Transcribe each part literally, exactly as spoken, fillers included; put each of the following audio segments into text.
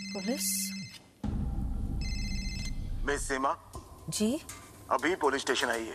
Police? Miss सीमा जी? अभी police station आई है।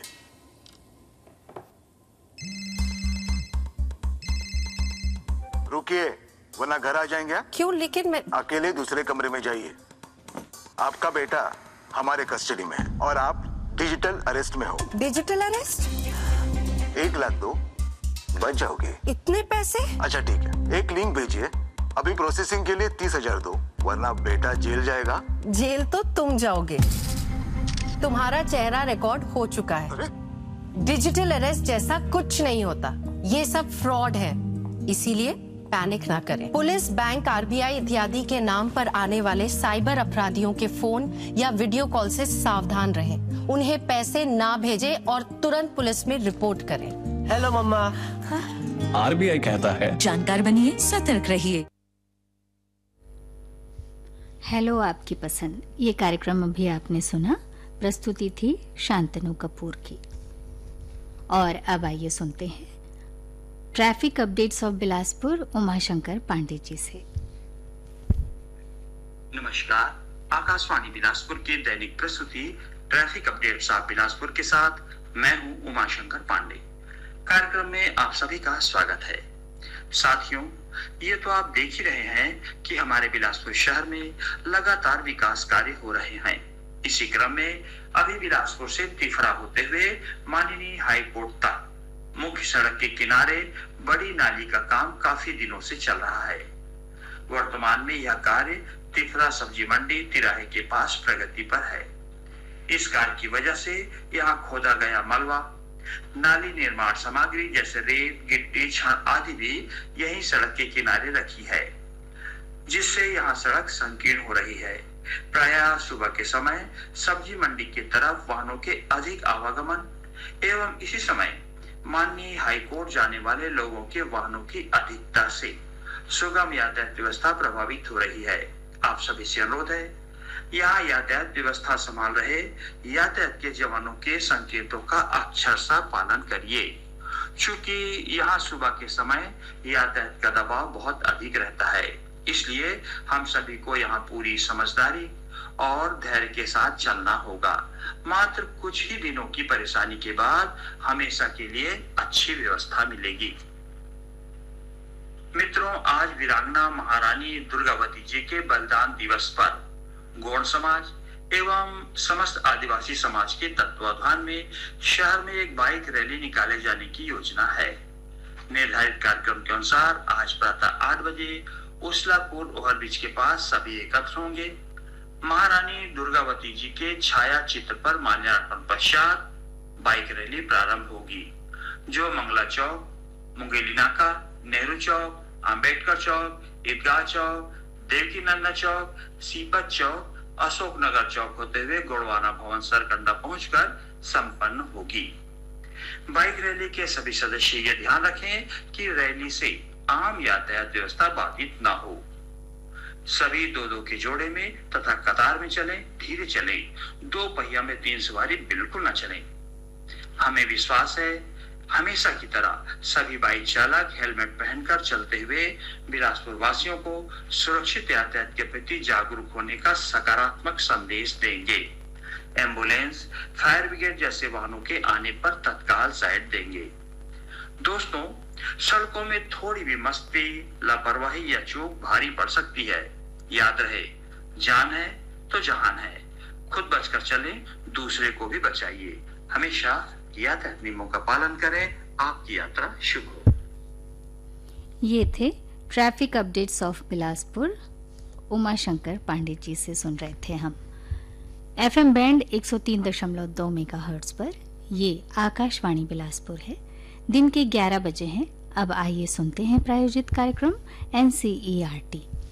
रुकिए वरना घर आ जाएंगे। क्यों? लेकिन मैं अकेले दूसरे कमरे में जाइए। आपका बेटा हमारे कस्टडी में है और आप डिजिटल अरेस्ट में हो। Digital arrest? एक लाख दो बच जाओगे। इतने पैसे? अच्छा ठीक है, एक लिंक भेजिए। अभी प्रोसेसिंग के लिए तीस हजार दो, वरना बेटा जेल जाएगा। जेल तो तुम जाओगे। तुम्हारा चेहरा रिकॉर्ड हो चुका है। अरे? डिजिटल अरेस्ट जैसा कुछ नहीं होता, ये सब फ्रॉड है। इसीलिए पैनिक ना करें। पुलिस, बैंक, आरबीआई इत्यादि के नाम पर आने वाले साइबर अपराधियों के फोन या वीडियो कॉल से सावधान रहें। उन्हें पैसे ना भेजें और तुरंत पुलिस में रिपोर्ट करें। हेलो मम्मा। आरबीआई कहता है जानकार बनिए, सतर्क रहिए। हेलो आपकी पसंद, ये कार्यक्रम अभी आपने सुना। प्रस्तुति थी शांतनु कपूर की। और अब आइए सुनते हैं traffic updates of Bilaspur Umashankar Pandey ji से। नमस्कार, आकाशवाणी बिलासपुर की दैनिक प्रस्तुति ट्रैफिक अपडेट्स ऑफ बिलासपुर के साथ मैं हूं उमाशंकर पांडे। कार्यक्रम में आप सभी का स्वागत है। साथियों, ये तो आप देख ही रहे हैं कि हमारे बिलासपुर शहर में लगातार विकास कार्य हो रहे हैं। इसी क्रम में अभी बिलासपुर से तिफरा होते हुए माननीय हाई कोर्ट तक मुख्य सड़क के किनारे बड़ी नाली का काम काफी दिनों से चल रहा है। वर्तमान में यह कार्य तिफरा सब्जी मंडी तिराहे के पास प्रगति पर है। इस कार्य की वजह से यहाँ खोदा गया मलबा, नाली निर्माण सामग्री जैसे रेत, गिट्टी, छड़ आदि भी यही सड़क के किनारे रखी है, जिससे यहाँ सड़क संकीर्ण हो रही है। प्रायः सुबह के समय सब्जी मंडी की तरफ वाहनों के अधिक आवागमन एवं इसी समय माननीय हाईकोर्ट जाने वाले लोगों के वाहनों की अधिकता से सुगम यातायात व्यवस्था प्रभावित हो रही है। आप सभी से अनुरोध है, यहाँ यातायात व्यवस्था संभाल रहे यातायात के जवानों के संकेतों का अक्षरशः पालन करिए। चूंकि यहाँ सुबह के समय यातायात का दबाव बहुत अधिक रहता है, इसलिए हम सभी को यहाँ पूरी समझदारी और धैर्य के साथ चलना होगा। मात्र कुछ ही दिनों की परेशानी के बाद हमेशा के लिए अच्छी व्यवस्था मिलेगी। मित्रों, आज वीरांगना महारानी दुर्गावती जी के बलिदान दिवस पर गौड़ समाज एवं समस्त आदिवासी समाज के तत्वाधान में शहर में एक बाइक रैली निकाले जाने की योजना है। निर्धारित कार्यक्रम के अनुसार आज प्रातः आठ बजे उसलापुर ओवरब्रिज के पास सभी एकत्र होंगे। महारानी दुर्गावती जी के छाया चित्र पर माल्यार्पण पश्चात बाइक रैली प्रारंभ होगी, जो मंगला चौक, मुंगेली नाका, नेहरू चौक, अंबेडकर चौक, ईदगाह चौक, देवकी नंदा चौक, सीपत चौक, अशोकनगर चौक होते हुए गोड़वाना भवन सरकंडा पहुंचकर संपन्न होगी। बाइक रैली के सभी सदस्य ये ध्यान रखें कि रैली से आम यातायात व्यवस्था बाधित न हो। सभी दो दो के जोड़े में तथा कतार में चलें, धीरे चलें। दो पहिया में तीन सवारी बिल्कुल न चलें। हमें विश्वास है हमेशा की तरह सभी बाइक चालक हेलमेट पहनकर चलते हुए बिलासपुर वासियों को सुरक्षित यातायात के प्रति जागरूक होने का सकारात्मक संदेश देंगे। एम्बुलेंस, फायर ब्रिगेड जैसे वाहनों के आने पर तत्काल साइड देंगे। दोस्तों, सड़कों में थोड़ी भी मस्ती, लापरवाही या चूक भारी पड़ सकती है। याद रहे, जान है तो जहान है। खुद बचकर चलें, दूसरे को भी बचाइए। हमेशा यातायात नियमों का पालन करें। आपकी यात्रा शुभ हो। ये थे traffic updates of Bilaspur. Umashankar Pandey ji से सुन रहे थे हम एफएम बैंड एक सौ तीन दशमलव दो मेगाहर्ट्ज पर। ये आकाशवाणी बिलासपुर है। दिन के ग्यारह बजे हैं। अब आइए सुनते हैं प्रायोजित कार्यक्रम एनसीईआरटी।